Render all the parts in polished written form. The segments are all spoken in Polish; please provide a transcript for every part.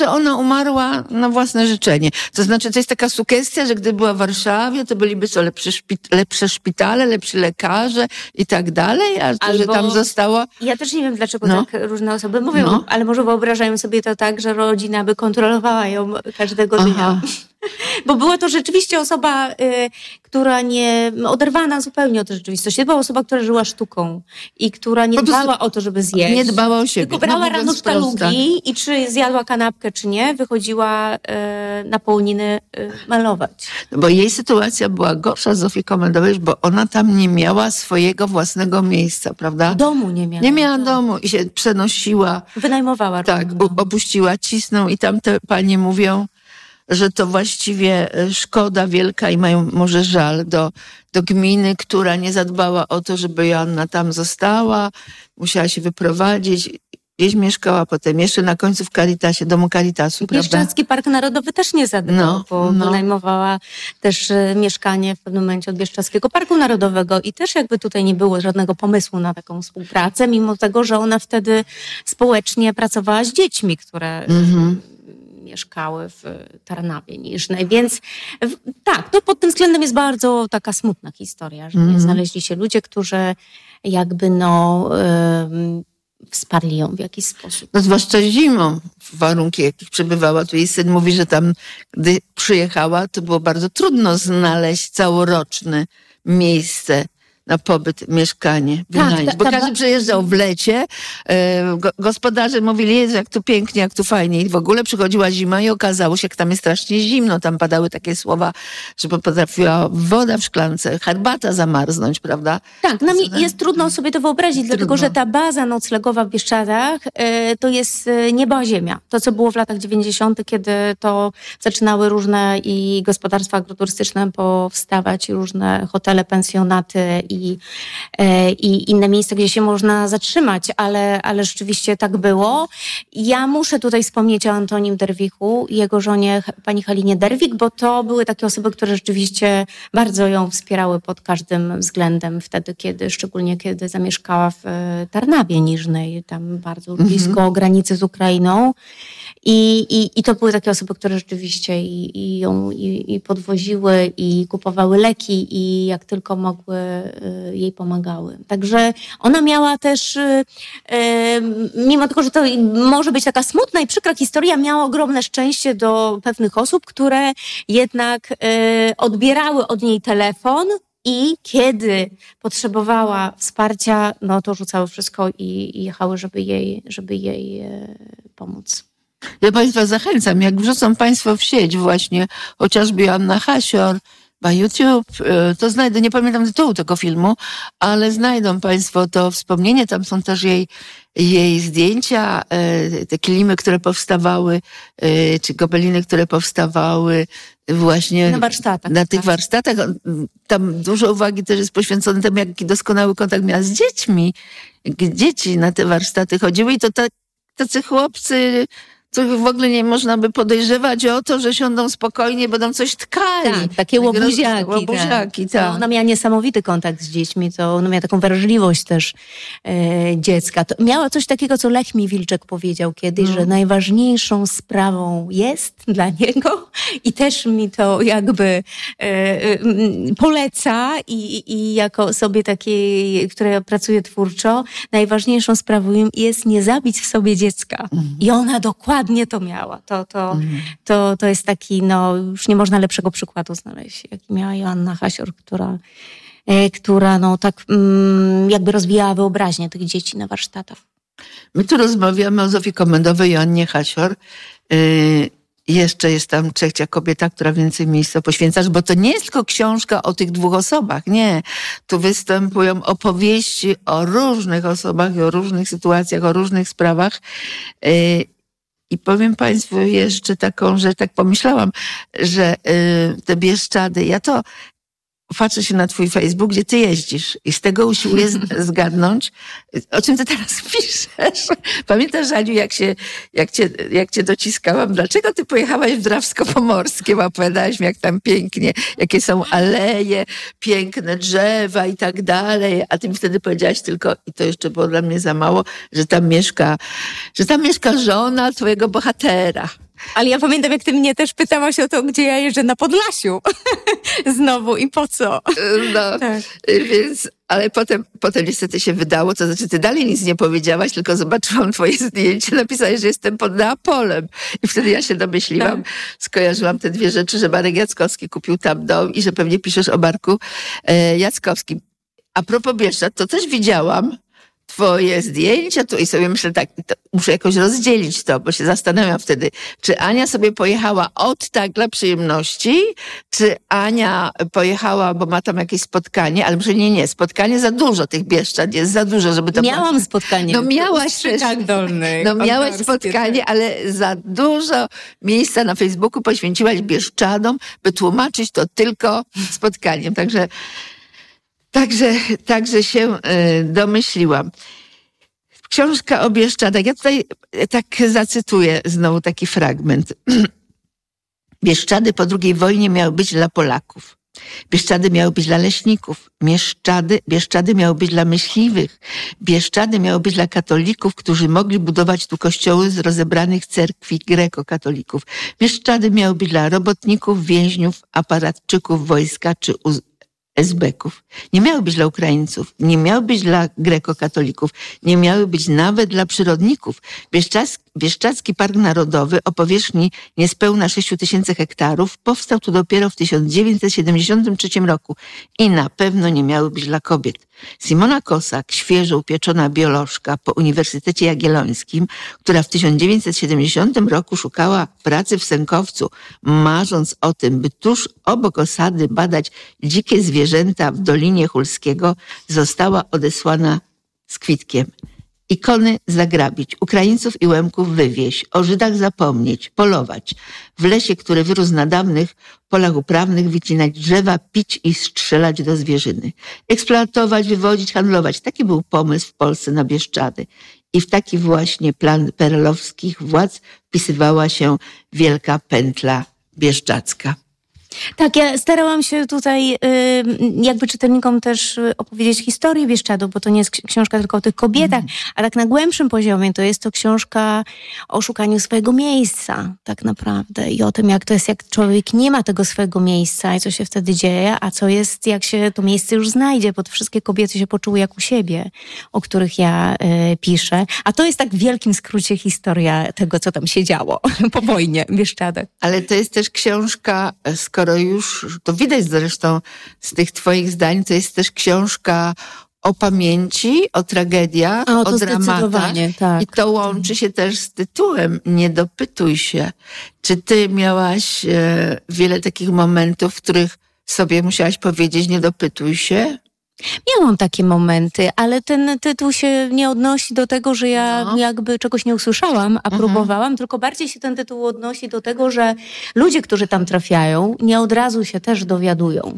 że ona umarła na własne życzenie. To znaczy, to jest taka sugestia, że gdy była w Warszawie, to byliby co lepsze szpitale, lepsi lekarze i tak dalej, a to, że tam zostało... Ja też nie wiem, dlaczego tak różne osoby mówią, ale może wyobrażają sobie to tak, że rodzina by kontrolowała ją każdego dnia. Bo była to rzeczywiście osoba, która nie... oderwana zupełnie od rzeczywistości. To była osoba, która żyła sztuką i która nie dbała o to, żeby zjeść. Nie dbała o siebie. Tylko brała rano sztalugi i czy zjadła kanapkę, czy nie, wychodziła na połoniny malować. Bo jej sytuacja była gorsza Zofii Komendowej, bo ona tam nie miała swojego własnego miejsca, prawda? Domu nie miała. Nie miała domu i się przenosiła. Wynajmowała. Tak, opuściła Cisną i tam te panie mówią, że to właściwie szkoda wielka i mają może żal do gminy, która nie zadbała o to, żeby Joanna tam została, musiała się wyprowadzić, gdzieś mieszkała potem, jeszcze na końcu w Caritasie, domu Caritasu, prawda? Bieszczadzki Park Narodowy też nie zadbał, bo wynajmowała też mieszkanie w pewnym momencie od Bieszczadzkiego Parku Narodowego i też jakby tutaj nie było żadnego pomysłu na taką współpracę, mimo tego, że ona wtedy społecznie pracowała z dziećmi, które... mieszkały w Tarnawie Niżnej, więc tak, to pod tym względem jest bardzo taka smutna historia, że nie znaleźli się ludzie, którzy jakby wsparli ją w jakiś sposób. No zwłaszcza zimą, w warunki jakich przebywała. Tu jej syn mówi, że tam, gdy przyjechała, to było bardzo trudno znaleźć całoroczne miejsce na pobyt, mieszkanie, wynająć. Bo każdy przyjeżdżał w lecie, gospodarze mówili, Jezu, jak tu pięknie, jak tu fajnie. I w ogóle przychodziła zima i okazało się, jak tam jest strasznie zimno. Tam padały takie słowa, że potrafiła woda w szklance, herbata zamarznąć, prawda? Tak, nam jest trudno sobie to wyobrazić, dlatego że ta baza noclegowa w Bieszczadach to jest nieba ziemia. To, co było w latach 90., kiedy to zaczynały różne i gospodarstwa agroturystyczne powstawać, różne hotele, pensjonaty i inne miejsca, gdzie się można zatrzymać, ale rzeczywiście tak było. Ja muszę tutaj wspomnieć o Antonim Derwichu i jego żonie, pani Halinie Derwik, bo to były takie osoby, które rzeczywiście bardzo ją wspierały pod każdym względem wtedy, szczególnie kiedy zamieszkała w Tarnawie Niżnej, tam bardzo blisko granicy z Ukrainą. I to były takie osoby, które rzeczywiście i ją podwoziły, i kupowały leki, i jak tylko mogły, jej pomagały. Także ona miała też, mimo tego, że to może być taka smutna i przykra historia, miała ogromne szczęście do pewnych osób, które jednak odbierały od niej telefon i kiedy potrzebowała wsparcia, no to rzucały wszystko i jechały, żeby jej pomóc. Ja Państwa zachęcam, jak wrzucą Państwo w sieć właśnie, chociażby Joanna Hasior, na YouTube, to znajdę, nie pamiętam tytułu tego filmu, ale znajdą Państwo to wspomnienie, tam są też jej zdjęcia, te kilimy, które powstawały, czy gobeliny, które powstawały właśnie na tych warsztatach. Tam dużo uwagi też jest poświęcone temu, jaki doskonały kontakt miała z dziećmi. Jak dzieci na te warsztaty chodziły i to tacy chłopcy, co w ogóle nie można by podejrzewać o to, że siądą spokojnie, będą coś tkali. Tak, takie łobuziaki. Tak. Ona miała niesamowity kontakt z dziećmi, ona miała taką wrażliwość też dziecka. To miała coś takiego, co Lech Wilczek powiedział kiedyś, że najważniejszą sprawą jest dla niego i też mi to jakby poleca i jako osobie takiej, która pracuje twórczo, najważniejszą sprawą jest nie zabić w sobie dziecka. I ona dokładnie to miała. To jest taki, już nie można lepszego przykładu znaleźć, jaki miała Joanna Hasior, która tak jakby rozwijała wyobraźnię tych dzieci na warsztatach. My tu rozmawiamy o Zofii Komendowej i Joannie Hasior. Jeszcze jest tam trzecia kobieta, która więcej miejsca poświęca, bo to nie jest tylko książka o tych dwóch osobach, nie. Tu występują opowieści o różnych osobach i o różnych sytuacjach, o różnych sprawach. I powiem Państwu jeszcze taką rzecz, tak pomyślałam, że te Bieszczady, ja to patrzę się na twój Facebook, gdzie ty jeździsz i z tego usiłuję zgadnąć, o czym ty teraz piszesz. Pamiętasz, Aniu, jak cię dociskałam, dlaczego ty pojechałaś w Drawsko-Pomorskie, bo opowiadałaś mi, jak tam pięknie, jakie są aleje, piękne drzewa i tak dalej, a ty mi wtedy powiedziałaś tylko, i to jeszcze było dla mnie za mało, że tam mieszka żona twojego bohatera. Ale ja pamiętam, jak ty mnie też pytałaś o to, gdzie ja jeżdżę na Podlasiu. Znowu i po co? No, tak. Więc, ale potem niestety się wydało, to znaczy ty dalej nic nie powiedziałaś, tylko zobaczyłam twoje zdjęcie, napisałeś, że jestem pod Neapolem. I wtedy ja się domyśliłam, skojarzyłam te dwie rzeczy, że Marek Jackowski kupił tam dom i że pewnie piszesz o Marku Jackowskim. A propos Bieszczad, to też widziałam twoje zdjęcia tu i sobie myślę tak, muszę jakoś rozdzielić to, bo się zastanawiam wtedy, czy Ania sobie pojechała tak dla przyjemności, czy Ania pojechała, bo ma tam jakieś spotkanie, ale może nie, spotkanie za dużo tych Bieszczad, jest za dużo, żeby to... Miałam spotkanie. No miałaś też. Dolnych. No miałaś spotkanie, ale za dużo miejsca na Facebooku poświęciłaś Bieszczadom, by tłumaczyć to tylko spotkaniem, Także się domyśliłam. Książka o Bieszczadach. Ja tutaj tak zacytuję znowu taki fragment. Bieszczady po II wojnie miały być dla Polaków. Bieszczady miały być dla leśników. Bieszczady miały być dla myśliwych. Bieszczady miały być dla katolików, którzy mogli budować tu kościoły z rozebranych cerkwi grekokatolików. Bieszczady miały być dla robotników, więźniów, aparatczyków wojska czy esbeków. Nie miały być dla Ukraińców, nie miały być dla grekokatolików, nie miały być nawet dla przyrodników. Bieszczadzki Park Narodowy o powierzchni niespełna 6000 hektarów powstał tu dopiero w 1973 roku i na pewno nie miały być dla kobiet. Simona Kosak, świeżo upieczona biolożka po Uniwersytecie Jagiellońskim, która w 1970 roku szukała pracy w Sękowcu, marząc o tym, by tuż obok osady badać dzikie zwierzęta w Dolinie Hulskiego, została odesłana z kwitkiem. Ikony zagrabić, Ukraińców i Łemków wywieźć, o Żydach zapomnieć, polować, w lesie, który wyrósł na dawnych polach uprawnych, wycinać drzewa, pić i strzelać do zwierzyny, eksploatować, wywodzić, handlować. Taki był pomysł w Polsce na Bieszczady. I w taki właśnie plan perelowskich władz wpisywała się wielka pętla bieszczadzka. Tak, ja starałam się tutaj jakby czytelnikom też opowiedzieć historię Bieszczadów, bo to nie jest książka tylko o tych kobietach, a tak na głębszym poziomie to jest to książka o szukaniu swojego miejsca tak naprawdę i o tym, jak to jest, jak człowiek nie ma tego swojego miejsca i co się wtedy dzieje, a co jest, jak się to miejsce już znajdzie, bo wszystkie kobiety się poczuły jak u siebie, o których ja piszę. A to jest tak w wielkim skrócie historia tego, co tam się działo po wojnie w Bieszczadach. Ale to jest też książka, skoro już, to widać zresztą z tych twoich zdań, to jest też książka o pamięci, o tragediach, o dramatach. Tak. I to łączy się też z tytułem Nie dopytuj się. Czy ty miałaś wiele takich momentów, w których sobie musiałaś powiedzieć nie dopytuj się? Miałam takie momenty, ale ten tytuł się nie odnosi do tego, że ja jakby czegoś nie usłyszałam, a próbowałam, tylko bardziej się ten tytuł odnosi do tego, że ludzie, którzy tam trafiają, nie od razu się też dowiadują.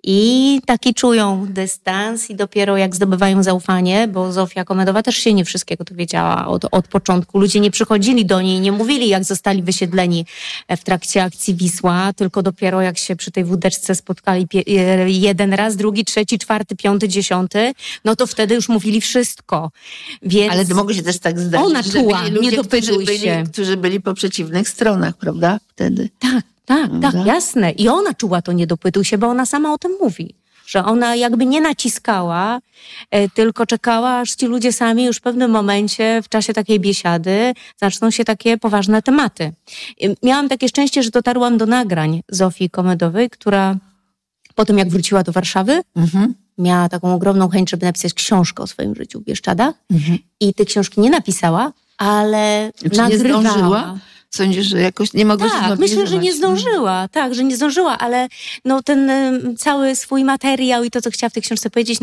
I taki czują dystans i dopiero jak zdobywają zaufanie, bo Zofia Komendowa też się nie wszystkiego dowiedziała od początku. Ludzie nie przychodzili do niej, nie mówili, jak zostali wysiedleni w trakcie akcji Wisła, tylko dopiero jak się przy tej wódeczce spotkali jeden raz, drugi, trzeci, czwarty, 5., 10, no to wtedy już mówili wszystko. Więc ale to mogło się też tak zdarzyć, ona czuła, ludzie, nie dopytuj się. Którzy byli po przeciwnych stronach, prawda? Wtedy. Tak, jasne. I ona czuła to nie dopytuj się, bo ona sama o tym mówi. Że ona jakby nie naciskała, tylko czekała, aż ci ludzie sami już w pewnym momencie, w czasie takiej biesiady, zaczną się takie poważne tematy. Miałam takie szczęście, że dotarłam do nagrań Zofii Komendowej, która po tym, jak wróciła do Warszawy, miała taką ogromną chęć, żeby napisać książkę o swoim życiu w Bieszczadach. I tej książki nie napisała, ale nagrywała. Nie zdążyła? Sądzisz, że jakoś nie mogła się zmobilizować? Myślę, że nie zdążyła. Tak, że nie zdążyła, ale no ten cały swój materiał i to, co chciała w tej książce powiedzieć,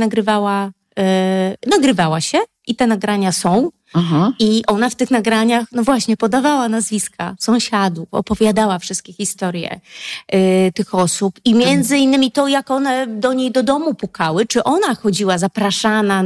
nagrywała się i te nagrania są. I ona w tych nagraniach, no właśnie, podawała nazwiska sąsiadów, opowiadała wszystkie historie tych osób i między innymi to, jak one do niej do domu pukały, czy ona chodziła zapraszana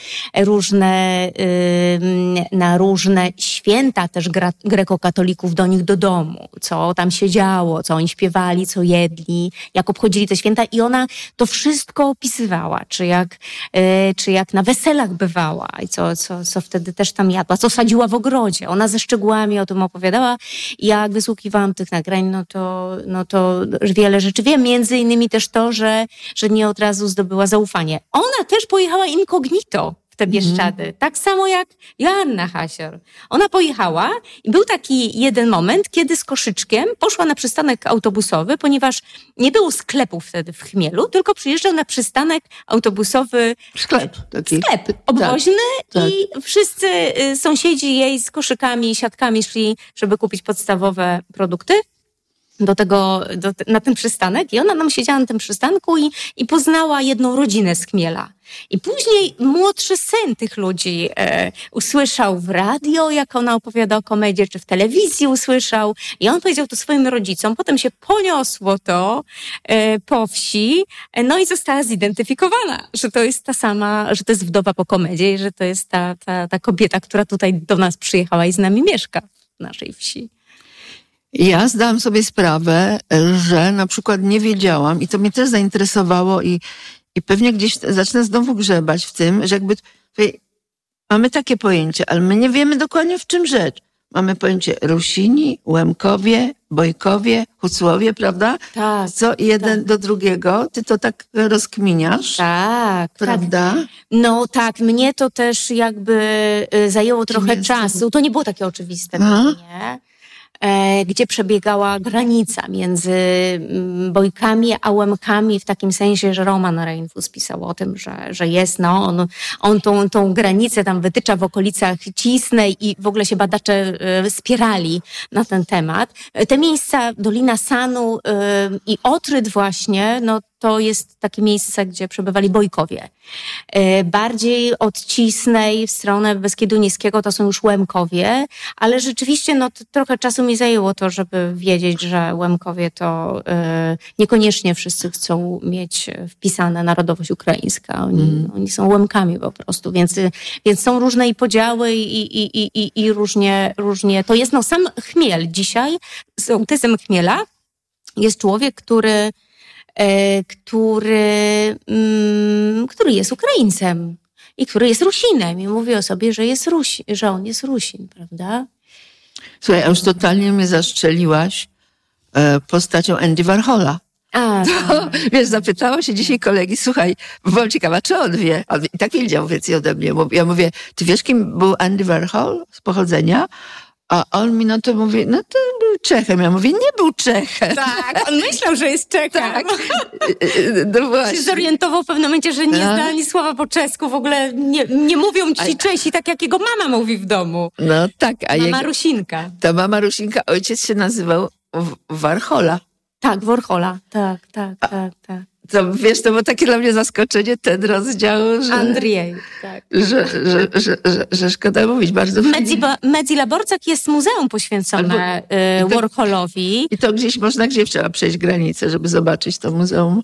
na różne święta też grekokatolików do nich do domu, co tam się działo, co oni śpiewali, co jedli, jak obchodzili te święta i ona to wszystko opisywała, czy jak na weselach bywała i co wtedy też tam jadła, co sadziła w ogrodzie. Ona ze szczegółami o tym opowiadała. Jak wysłuchiwałam tych nagrań, no to wiele rzeczy wiem. Między innymi też to, że nie od razu zdobyła zaufanie. Ona też pojechała incognito w te Bieszczady. Tak samo jak Joanna Hasior. Ona pojechała i był taki jeden moment, kiedy z koszyczkiem poszła na przystanek autobusowy, ponieważ nie było sklepów wtedy w Chmielu, tylko przyjeżdżał na przystanek autobusowy Sklep obwoźny tak. I wszyscy sąsiedzi jej z koszykami i siatkami szli, żeby kupić podstawowe produkty na ten przystanek i ona nam siedziała na tym przystanku i poznała jedną rodzinę z Chmiela. I później młodszy syn tych ludzi usłyszał w radio, jak ona opowiada o komedii, czy w telewizji usłyszał i on powiedział to swoim rodzicom. Potem się poniosło to po wsi, no i została zidentyfikowana, że to jest ta sama, że to jest wdowa po komedii i że to jest ta kobieta, która tutaj do nas przyjechała i z nami mieszka w naszej wsi. Ja zdałam sobie sprawę, że na przykład nie wiedziałam i to mnie też zainteresowało i pewnie gdzieś zacznę znowu grzebać w tym, że jakby mamy takie pojęcie, ale my nie wiemy dokładnie w czym rzecz. Mamy pojęcie Rusini, Łemkowie, Bojkowie, Hucłowie, prawda? Tak. Co jeden do drugiego. Ty to tak rozkminiasz. Tak. Prawda? Tak. No tak, mnie to też jakby zajęło trochę czasu. To nie było takie oczywiste dla mnie. Gdzie przebiegała granica między Bojkami a Łemkami w takim sensie, że Roman Reinfuss pisał o tym, że jest, on tą granicę tam wytycza w okolicach Cisnej i w ogóle się badacze spierali na ten temat. Te miejsca, Dolina Sanu i Otryd właśnie, to jest takie miejsce, gdzie przebywali Bojkowie. Bardziej od Cisnej w stronę Beskidu Niskiego to są już Łemkowie, ale rzeczywiście trochę czasu mi zajęło to, żeby wiedzieć, że Łemkowie to niekoniecznie wszyscy chcą mieć wpisane narodowość ukraińska. Oni są Łemkami po prostu, więc są różne i podziały i różnie. To jest sam Chmiel dzisiaj, sołtysem Chmiela jest człowiek, który jest Ukraińcem i który jest Rusinem i mówi o sobie, że on jest Rusin, prawda? Słuchaj, a już totalnie mnie zastrzeliłaś postacią Andy Warhola. Wiesz, zapytała się dzisiaj kolegi, słuchaj, byłam ciekawa, czy on wie. On i tak wiedział więcej ode mnie. Ja mówię, ty wiesz, kim był Andy Warhol z pochodzenia? A on mi to mówi, to był Czechem. Ja mówię, nie był Czechem. Tak, on myślał, że jest Czechem. Tak. No właśnie. Się zorientował w pewnym momencie, że nie zna ani słowa po czesku. W ogóle nie mówią ci Czesi tak, jak jego mama mówi w domu. No tak. Mama Rusinka. Ta mama Rusinka, ojciec się nazywał Warhola. Tak, Warhola. Tak. To wiesz, to było takie dla mnie zaskoczenie, ten rozdział, że... Andrzej, tak. Że szkoda mówić, bardzo fajnie. Medzilaborcak jest muzeum poświęcone Warholowi. I to gdzie trzeba przejść granicę, żeby zobaczyć to muzeum?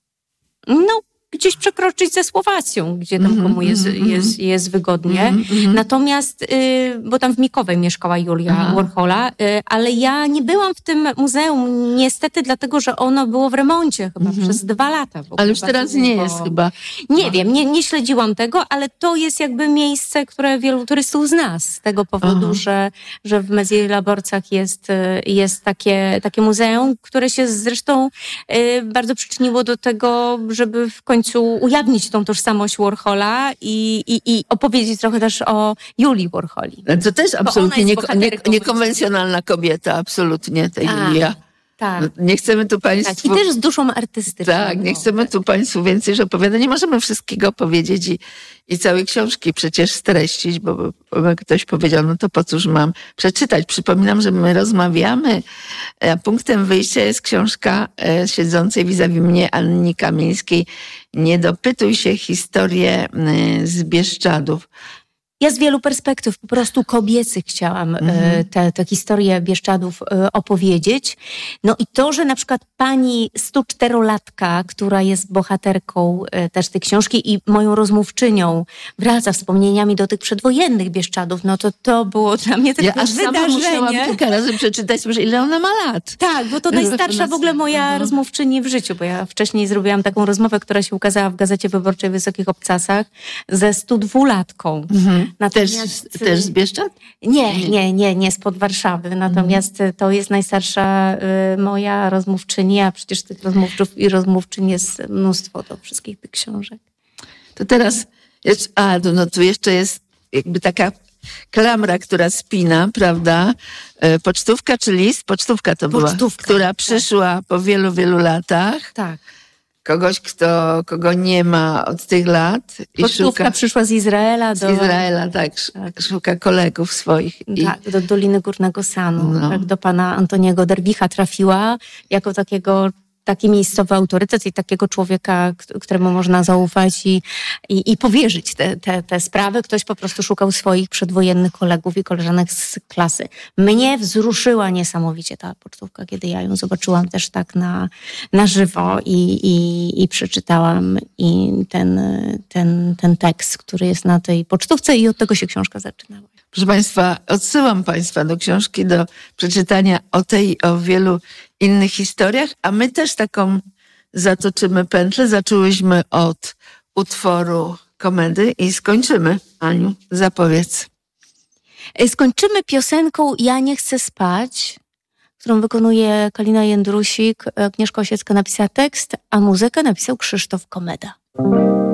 Gdzieś przekroczyć ze Słowacją, gdzie tam komu jest wygodnie. Natomiast, bo tam w Mikowej mieszkała Julia Warhola, ale ja nie byłam w tym muzeum niestety dlatego, że ono było w remoncie chyba przez 2 lata. Ale już teraz nie jest chyba. Nie wiem, nie śledziłam tego, ale to jest jakby miejsce, które wielu turystów zna z tego powodu, że w Medzilaborcach jest takie muzeum, które się zresztą bardzo przyczyniło do tego, żeby w końcu ujawnić tą tożsamość Warhola i opowiedzieć trochę też o Julii Warholi. To też absolutnie niekonwencjonalna kobieta, absolutnie, ta Julia. Tak. Nie chcemy tu państwu... Tak, i też z duszą artystyczną. Tak, nie chcemy tu państwu więcej opowiadać. Nie możemy wszystkiego powiedzieć i całej książki przecież streścić, bo ktoś powiedział, to po cóż mam przeczytać. Przypominam, że my rozmawiamy, a punktem wyjścia jest książka siedzącej vis-a-vis mnie Anni Kamińskiej. Nie dopytuj się, historię z Bieszczadów. Ja z wielu perspektyw po prostu kobiecych chciałam tę historię Bieszczadów opowiedzieć. I to, że na przykład pani 104-latka, która jest bohaterką też tej książki i moją rozmówczynią, wraca wspomnieniami do tych przedwojennych Bieszczadów, to było dla mnie takie wydarzenie. Ja musiałam kilka razy przeczytać, ile ona ma lat. Tak, bo to najstarsza w ogóle moja rozmówczyni w życiu, bo ja wcześniej zrobiłam taką rozmowę, która się ukazała w Gazecie Wyborczej w Wysokich Obcasach ze 102-latką. Też z Bieszczad? Nie spod Warszawy. Natomiast to jest najstarsza moja rozmówczyni, a przecież tych rozmówców i rozmówczyń jest mnóstwo do wszystkich tych książek. To teraz tu jeszcze jest jakby taka klamra, która spina, prawda? Pocztówka czy list? Pocztówka to była, która przyszła po wielu, wielu latach. Tak. Kogoś, kogo nie ma od tych lat. Pocztówka przyszła z Izraela. Z Izraela, tak. Szuka kolegów swoich. Tak, do Doliny Górnego Sanu. Tak, do pana Antoniego Derwicha trafiła jako taki miejscowy autorytet i takiego człowieka, któremu można zaufać i powierzyć te sprawy. Ktoś po prostu szukał swoich przedwojennych kolegów i koleżanek z klasy. Mnie wzruszyła niesamowicie ta pocztówka, kiedy ja ją zobaczyłam też tak na żywo i przeczytałam ten tekst, który jest na tej pocztówce i od tego się książka zaczynała. Proszę Państwa, odsyłam Państwa do książki, do przeczytania o tej i o wielu innych historiach, a my też taką zatoczymy pętlę. Zaczęłyśmy od utworu Komedy i skończymy. Aniu, zapowiedz. Skończymy piosenką Ja nie chcę spać, którą wykonuje Kalina Jędrusik. Agnieszka Osiecka napisała tekst, a muzykę napisał Krzysztof Komeda.